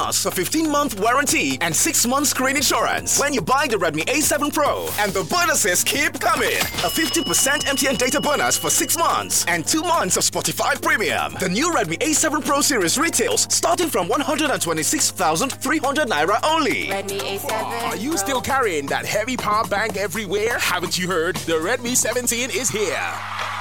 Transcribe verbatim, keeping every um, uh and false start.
Plus, a fifteen-month warranty and six months screen insurance when you buy the Redmi A seven Pro. And the bonuses keep coming. A fifty percent M T N data bonus for six months and two months of Spotify Premium. The new Redmi A seven Pro series retails starting from one hundred twenty-six thousand three hundred naira only. Redmi A seven. Are you still carrying that heavy power bank everywhere? Haven't you heard? The Redmi seventeen is here.